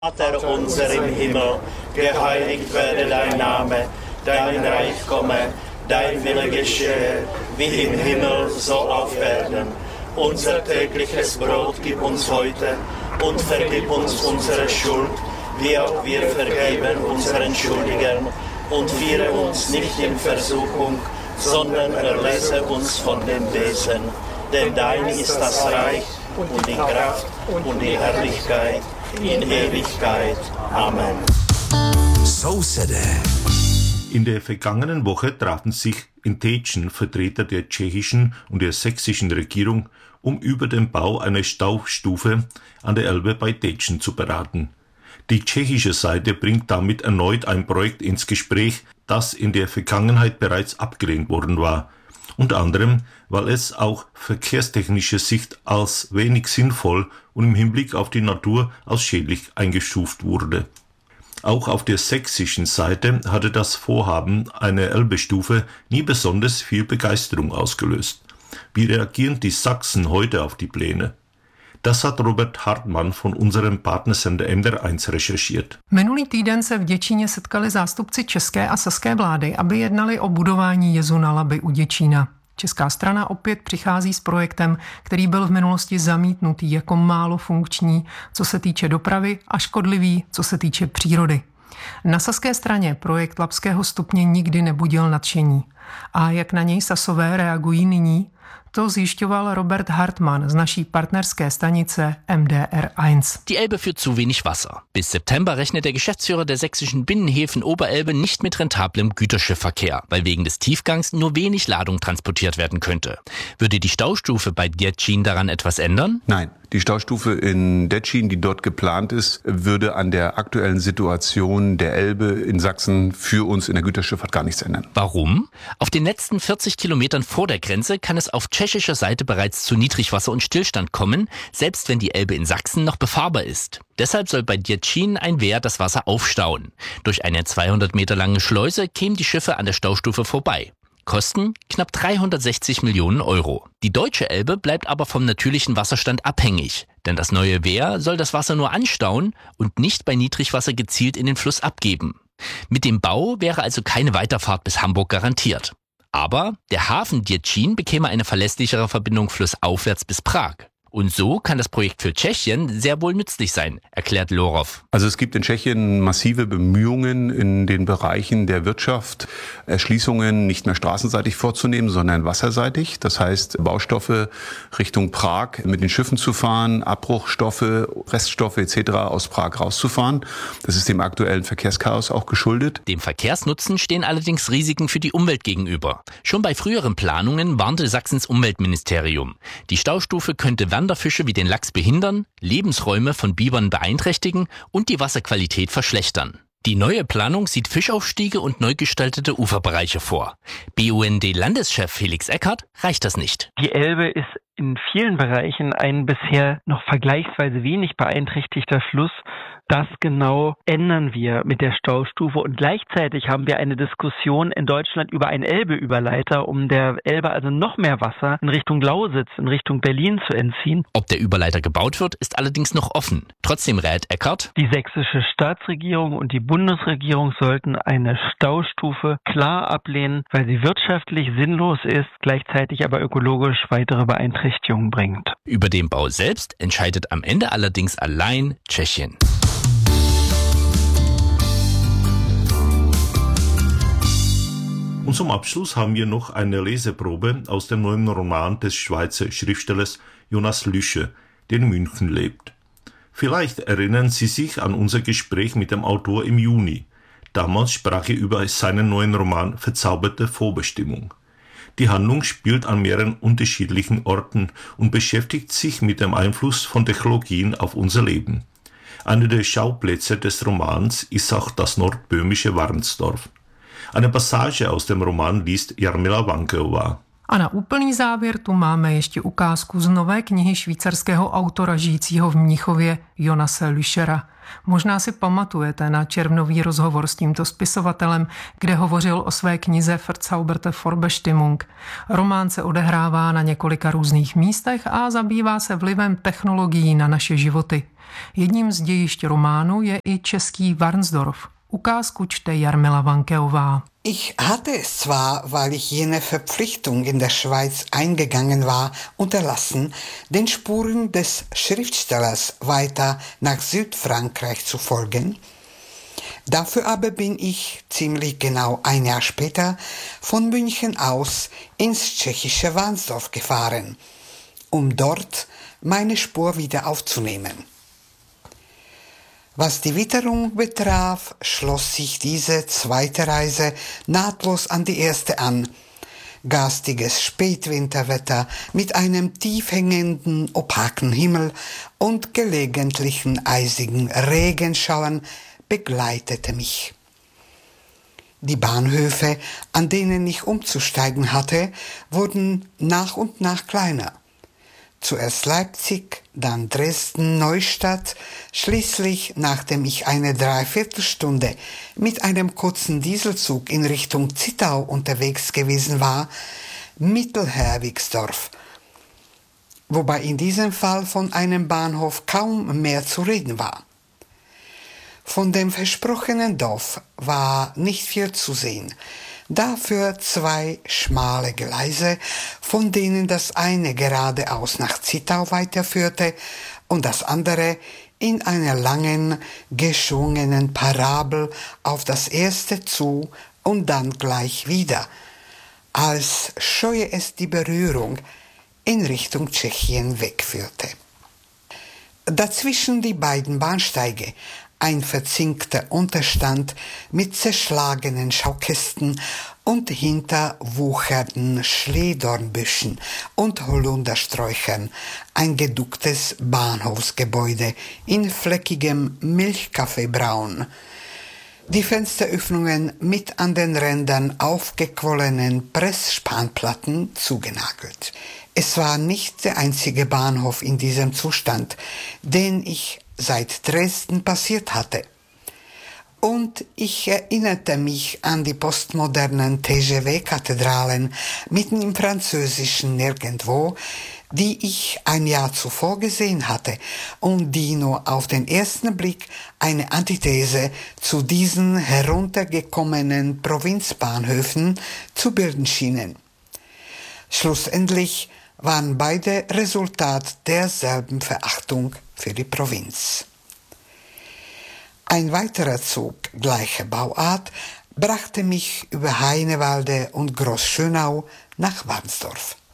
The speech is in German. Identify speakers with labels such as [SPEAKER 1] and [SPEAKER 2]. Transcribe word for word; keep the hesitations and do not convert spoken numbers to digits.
[SPEAKER 1] Vater unser im Himmel, geheiligt werde dein Name, dein Reich komme, dein Wille geschehe, wie im Himmel, so auf Erden. Unser tägliches Brot gib uns heute und vergib uns unsere Schuld, wie auch wir vergeben unseren Schuldigern. Und führe uns nicht in Versuchung, sondern erlöse uns von dem Bösen. Denn dein ist das Reich und die Kraft und die Herrlichkeit in Ewigkeit. Amen.
[SPEAKER 2] So said it.
[SPEAKER 3] In der vergangenen Woche trafen sich in Tetschen Vertreter der tschechischen und der sächsischen Regierung, um über den Bau einer Staustufe an der Elbe bei Tetschen zu beraten. Die tschechische Seite bringt damit erneut ein Projekt ins Gespräch, das in der Vergangenheit bereits abgelehnt worden war. Unter anderem, weil es auch verkehrstechnischer Sicht als wenig sinnvoll und im Hinblick auf die Natur als schädlich eingestuft wurde. Auch auf der sächsischen Seite hatte das Vorhaben einer Elbestufe nie besonders viel Begeisterung ausgelöst. Wie reagieren die Sachsen heute auf die Pläne? Das hat Robert Hartmann von unserem Partnersender M D R eins recherchiert.
[SPEAKER 4] Minulý týden se v Děčíně setkali zástupci české a saské vlády, aby jednali o budování jezu na Labi u Děčína. Česká strana opět přichází s projektem, který byl v minulosti zamítnutý jako málo funkční, co se týče dopravy, a škodlivý, co se týče přírody. Na saské straně projekt Labského stupně nikdy nebudil nadšení. A jak na něj Sasové reagují nyní? To zjišťoval Robert Hartmann z naší partnerské stanice M D R eins.
[SPEAKER 5] Die Elbe führt zu wenig Wasser. Bis September rechnet der Geschäftsführer der sächsischen Binnenhäfen Oberelbe nicht mit rentablem Güterschiffverkehr, weil wegen des Tiefgangs nur wenig Ladung transportiert werden könnte. Würde die Staustufe bei Děčín daran etwas ändern?
[SPEAKER 6] Nein. Die Staustufe in Děčín, die dort geplant ist, würde an der aktuellen Situation der Elbe in Sachsen für uns in der Güterschifffahrt gar nichts ändern.
[SPEAKER 5] Warum? Auf den letzten vierzig Kilometern vor der Grenze kann es auf tschechischer Seite bereits zu Niedrigwasser und Stillstand kommen, selbst wenn die Elbe in Sachsen noch befahrbar ist. Deshalb soll bei Děčín ein Wehr das Wasser aufstauen. Durch eine zweihundert Meter lange Schleuse kämen die Schiffe an der Staustufe vorbei. Kosten knapp dreihundertsechzig Millionen Euro. Die deutsche Elbe bleibt aber vom natürlichen Wasserstand abhängig, denn das neue Wehr soll das Wasser nur anstauen und nicht bei Niedrigwasser gezielt in den Fluss abgeben. Mit dem Bau wäre also keine Weiterfahrt bis Hamburg garantiert. Aber der Hafen Děčín bekäme eine verlässlichere Verbindung flussaufwärts bis Prag. Und so kann das Projekt für Tschechien sehr wohl nützlich sein, erklärt Lorov.
[SPEAKER 6] Also es gibt in Tschechien massive Bemühungen in den Bereichen der Wirtschaft, Erschließungen nicht mehr straßenseitig vorzunehmen, sondern wasserseitig. Das heißt, Baustoffe Richtung Prag mit den Schiffen zu fahren, Abbruchstoffe, Reststoffe et cetera aus Prag rauszufahren. Das ist dem aktuellen Verkehrschaos auch geschuldet.
[SPEAKER 5] Dem Verkehrsnutzen stehen allerdings Risiken für die Umwelt gegenüber. Schon bei früheren Planungen warnte Sachsens Umweltministerium. Die Staustufe könnte Wanderfische wie den Lachs behindern, Lebensräume von Bibern beeinträchtigen und die Wasserqualität verschlechtern. Die neue Planung sieht Fischaufstiege und neu gestaltete Uferbereiche vor. B U N D-Landeschef Felix Eckert reicht das nicht.
[SPEAKER 7] Die Elbe ist in vielen Bereichen ein bisher noch vergleichsweise wenig beeinträchtigter Fluss. Das genau ändern wir mit der Staustufe, und gleichzeitig haben wir eine Diskussion in Deutschland über einen Elbe-Überleiter, um der Elbe also noch mehr Wasser in Richtung Lausitz, in Richtung Berlin zu entziehen.
[SPEAKER 5] Ob der Überleiter gebaut wird, ist allerdings noch offen. Trotzdem rät Eckert:
[SPEAKER 7] Die sächsische Staatsregierung und die Bundesregierung sollten eine Staustufe klar ablehnen, weil sie wirtschaftlich sinnlos ist, gleichzeitig aber ökologisch weitere Beeinträchtigungen bringt.
[SPEAKER 5] Über den Bau selbst entscheidet am Ende allerdings allein Tschechien.
[SPEAKER 3] Und zum Abschluss haben wir noch eine Leseprobe aus dem neuen Roman des Schweizer Schriftstellers Jonas Lüscher, der in München lebt. Vielleicht erinnern Sie sich an unser Gespräch mit dem Autor im Juni. Damals sprach er über seinen neuen Roman Verzauberte Vorbestimmung. Die Handlung spielt an mehreren unterschiedlichen Orten und beschäftigt sich mit dem Einfluss von Technologien auf unser Leben. Einer der Schauplätze des Romans ist auch das nordböhmische Warnsdorf. Eine Passage aus dem Roman liest Jarmila Vankeová.
[SPEAKER 4] A na úplný závěr tu máme ještě ukázku z nové knihy švýcarského autora žijícího v Mnichově Jonase Lüschera. Možná si pamatujete na červnový rozhovor s tímto spisovatelem, kde hovořil o své knize Verzauberte Vorbestimmung. Román se odehrává na několika různých místech a zabývá se vlivem technologií na naše životy. Jedním z dějišť románu je i český Varnsdorf. Ukázku čte Jarmila Vankeová.
[SPEAKER 8] Ich hatte es zwar, weil ich jene Verpflichtung in der Schweiz eingegangen war, unterlassen, den Spuren des Schriftstellers weiter nach Südfrankreich zu folgen. Dafür aber bin ich ziemlich genau ein Jahr später von München aus ins tschechische Varnsdorf gefahren, um dort meine Spur wieder aufzunehmen. Was die Witterung betraf, schloss sich diese zweite Reise nahtlos an die erste an. Garstiges Spätwinterwetter mit einem tief hängenden, opaken Himmel und gelegentlichen eisigen Regenschauern begleitete mich. Die Bahnhöfe, an denen ich umzusteigen hatte, wurden nach und nach kleiner. Zuerst Leipzig, dann Dresden, Neustadt, schließlich, nachdem ich eine Dreiviertelstunde mit einem kurzen Dieselzug in Richtung Zittau unterwegs gewesen war, Mittelherwigsdorf, wobei in diesem Fall von einem Bahnhof kaum mehr zu reden war. Von dem versprochenen Dorf war nicht viel zu sehen. Dafür zwei schmale Gleise, von denen das eine geradeaus nach Zittau weiterführte und das andere in einer langen, geschwungenen Parabel auf das erste zu und dann gleich wieder, als scheue es die Berührung, in Richtung Tschechien wegführte. Dazwischen die beiden Bahnsteige, ein verzinkter Unterstand mit zerschlagenen Schaukästen und hinterwuchernden Schlehdornbüschen und Holundersträuchern, ein geducktes Bahnhofsgebäude in fleckigem Milchkaffeebraun. Die Fensteröffnungen mit an den Rändern aufgequollenen Pressspanplatten zugenagelt. Es war nicht der einzige Bahnhof in diesem Zustand, den ich seit Dresden passiert hatte. Und ich erinnerte mich an die postmodernen T G V-Kathedralen mitten im französischen Nirgendwo, die ich ein Jahr zuvor gesehen hatte und die nur auf den ersten Blick eine Antithese zu diesen heruntergekommenen Provinzbahnhöfen zu bilden schienen. Schlussendlich waren beide Resultat derselben Verachtung für die Provinz. Ein weiterer Zug gleicher Bauart brachte mich über Heinewalde und Großschönau nach Varnsdorf.